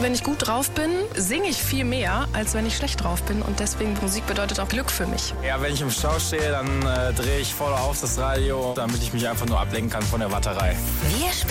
Wenn ich gut drauf bin, singe ich viel mehr, als wenn ich schlecht drauf bin. Und deswegen, Musik bedeutet auch Glück für mich. Ja, wenn ich im Stau stehe, dann drehe ich voll auf das Radio, damit ich mich einfach nur ablenken kann von der Warterei. Wir